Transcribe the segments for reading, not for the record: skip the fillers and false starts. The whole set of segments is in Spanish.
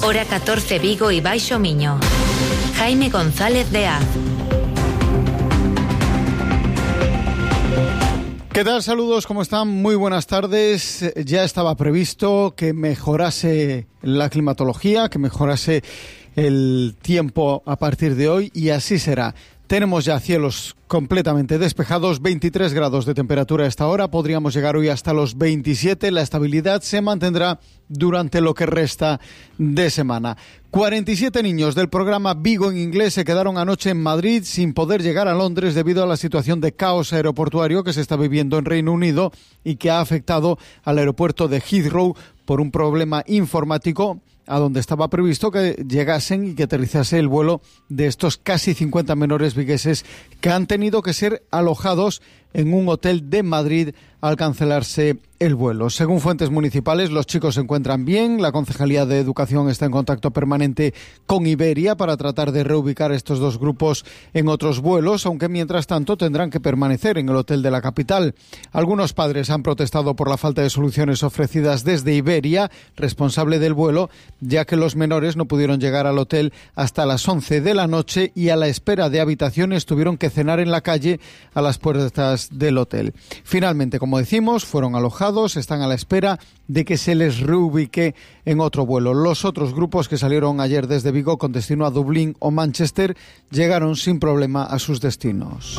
Hora 14 Vigo y Baixo Miño. Jaime González de Az. ¿Qué tal? Saludos, ¿cómo están? Muy buenas tardes. Ya estaba previsto que mejorase la climatología, que mejorase el tiempo a partir de hoy, y así será. Tenemos ya cielos completamente despejados, 23 grados de temperatura a esta hora, podríamos llegar hoy hasta los 27, la estabilidad se mantendrá durante lo que resta de semana. 47 niños del programa Vigo en Inglés se quedaron anoche en Madrid sin poder llegar a Londres debido a la situación de caos aeroportuario que se está viviendo en Reino Unido y que ha afectado al aeropuerto de Heathrow por un problema informático a donde estaba previsto que llegasen y que aterrizase el vuelo de estos casi 50 menores vigueses que han tenido que ser alojados en un hotel de Madrid al cancelarse el vuelo. Según fuentes municipales, los chicos se encuentran bien. La Concejalía de Educación está en contacto permanente con Iberia para tratar de reubicar estos dos grupos en otros vuelos, aunque mientras tanto tendrán que permanecer en el hotel de la capital. Algunos padres han protestado por la falta de soluciones ofrecidas desde Iberia, responsable del vuelo, ya que los menores no pudieron llegar al hotel hasta las 11 de la noche y a la espera de habitaciones tuvieron que cenar en la calle a las puertas del hotel. Finalmente, como decimos, fueron alojados, están a la espera de que se les reubique en otro vuelo. Los otros grupos que salieron ayer desde Vigo con destino a Dublín o Manchester llegaron sin problema a sus destinos.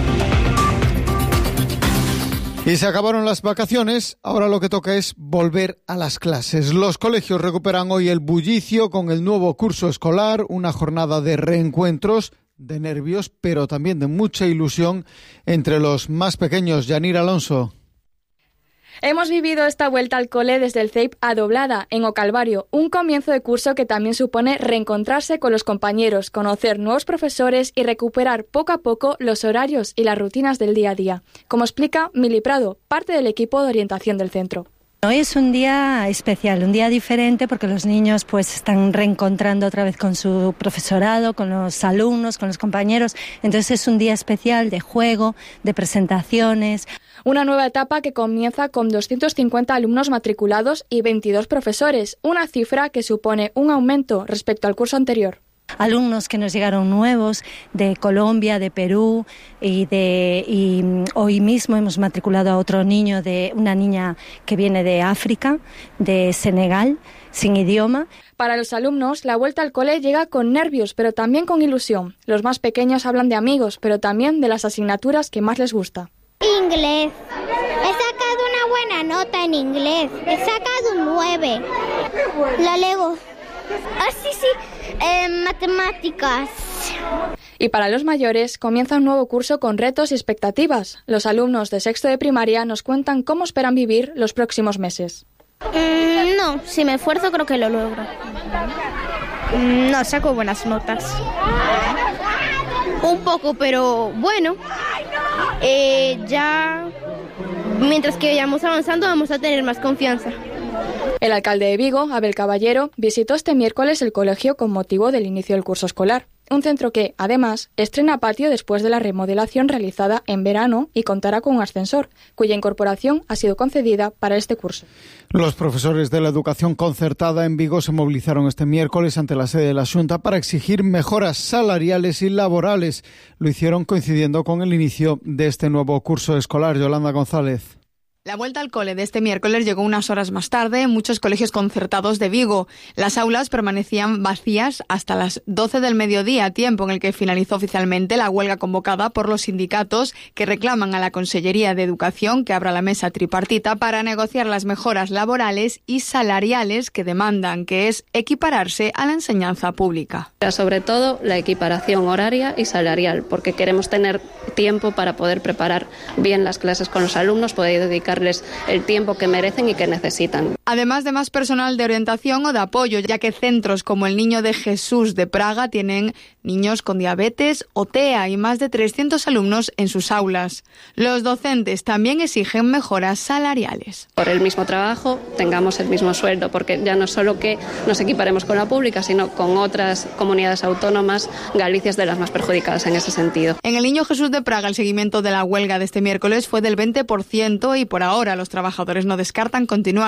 Y se acabaron las vacaciones, ahora lo que toca es volver a las clases. Los colegios recuperan hoy el bullicio con el nuevo curso escolar, una jornada de reencuentros, de nervios, pero también de mucha ilusión entre los más pequeños. Yanira Alonso. Hemos vivido esta vuelta al cole desde el CEIP a Doblada, en O Calvario, un comienzo de curso que también supone reencontrarse con los compañeros, conocer nuevos profesores y recuperar poco a poco los horarios y las rutinas del día a día, como explica Mili Prado, parte del equipo de orientación del centro. Hoy es un día especial, un día diferente porque los niños pues están reencontrando otra vez con su profesorado, con los alumnos, con los compañeros. Entonces es un día especial de juego, de presentaciones. Una nueva etapa que comienza con 250 alumnos matriculados y 22 profesores, una cifra que supone un aumento respecto al curso anterior. Alumnos que nos llegaron nuevos de Colombia, de Perú y hoy mismo hemos matriculado a otro niño, de una niña que viene de África, de Senegal, sin idioma. Para los alumnos, la vuelta al cole llega con nervios, pero también con ilusión. Los más pequeños hablan de amigos, pero también de las asignaturas que más les gusta. Inglés. He sacado una buena nota en inglés. He sacado un 9. La leo. Sí. Matemáticas. Y para los mayores comienza un nuevo curso con retos y expectativas. Los alumnos de sexto de primaria nos cuentan cómo esperan vivir los próximos meses. No, si me esfuerzo creo que lo logro. No, saco buenas notas. Un poco, pero bueno. Ya mientras que vayamos avanzando vamos a tener más confianza. El alcalde de Vigo, Abel Caballero, visitó este miércoles el colegio con motivo del inicio del curso escolar. Un centro que, además, estrena patio después de la remodelación realizada en verano y contará con un ascensor, cuya incorporación ha sido concedida para este curso. Los profesores de la educación concertada en Vigo se movilizaron este miércoles ante la sede de la Xunta para exigir mejoras salariales y laborales. Lo hicieron coincidiendo con el inicio de este nuevo curso escolar. Yolanda González. La vuelta al cole de este miércoles llegó unas horas más tarde en muchos colegios concertados de Vigo. Las aulas permanecían vacías hasta las 12 del mediodía, tiempo en el que finalizó oficialmente la huelga convocada por los sindicatos que reclaman a la Consellería de Educación que abra la mesa tripartita para negociar las mejoras laborales y salariales que demandan, que es equipararse a la enseñanza pública. Sobre todo la equiparación horaria y salarial, porque queremos tener tiempo para poder preparar bien las clases con los alumnos, poder dedicar el tiempo que merecen y que necesitan. Además de más personal de orientación o de apoyo, ya que centros como el Niño de Jesús de Praga tienen niños con diabetes o TEA y más de 300 alumnos en sus aulas. Los docentes también exigen mejoras salariales. Por el mismo trabajo tengamos el mismo sueldo, porque ya no solo que nos equiparemos con la pública, sino con otras comunidades autónomas. Galicia es de las más perjudicadas en ese sentido. En el Niño Jesús de Praga el seguimiento de la huelga de este miércoles fue del 20% y por ahora los trabajadores no descartan continuar con esta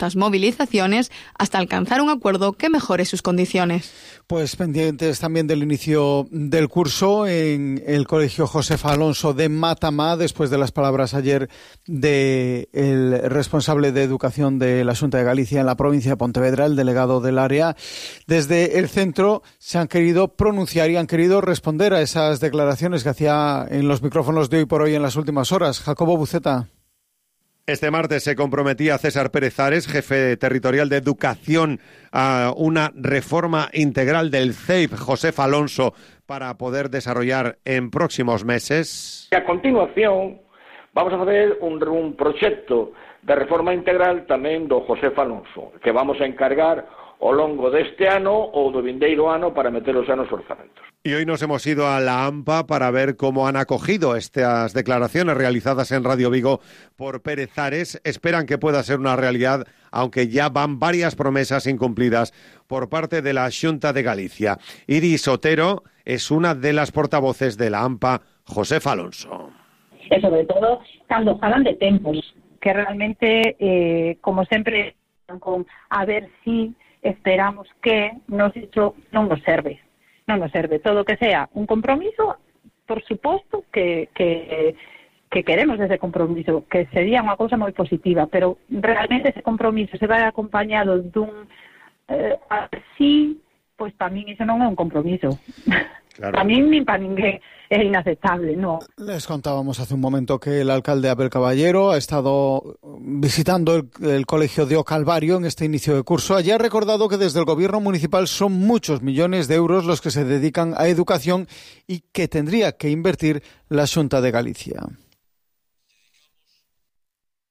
numerosas movilizaciones hasta alcanzar un acuerdo que mejore sus condiciones. Pues pendientes también del inicio del curso en el Colegio Josefa Alonso de Matamá, después de las palabras ayer del responsable de educación de la Xunta de Galicia en la provincia de Pontevedra, el delegado del área. Desde el centro se han querido pronunciar y han querido responder a esas declaraciones que hacía en los micrófonos de Hoy por Hoy en las últimas horas. Jacobo Buceta. Este martes se comprometía César Pérez Ares, jefe territorial de Educación, a una reforma integral del CEIP Josefa Alonso para poder desarrollar en próximos meses. A continuación, vamos a fazer un proxecto de reforma integral tamén do Josefa Alonso, que vamos a encargar ao longo deste ano ou do vindeiro ano para metelos xa nos orzamentos. Y hoy nos hemos ido a la AMPA para ver cómo han acogido estas declaraciones realizadas en Radio Vigo por Pérez Ares. Esperan que pueda ser una realidad, aunque ya van varias promesas incumplidas por parte de la Xunta de Galicia. Iris Otero es una de las portavoces de la AMPA, Josefa Alonso. E sobre todo, cando falan de tempos, que realmente, como sempre, con a ver si esperamos que non nos serve. Non nos serve. Todo que sea un compromiso, por suposto que queremos ese compromiso, que sería unha cousa moi positiva, pero realmente ese compromiso se vai acompañado dun así, pois para min iso non é un compromiso. Claro. Para min nin para ninguén es inaceptable, no. Les contábamos hace un momento que el alcalde Abel Caballero ha estado visitando el colegio de O Calvario en este inicio de curso. Allí ha recordado que desde el gobierno municipal son muchos millones de euros los que se dedican a educación y que tendría que invertir la Xunta de Galicia.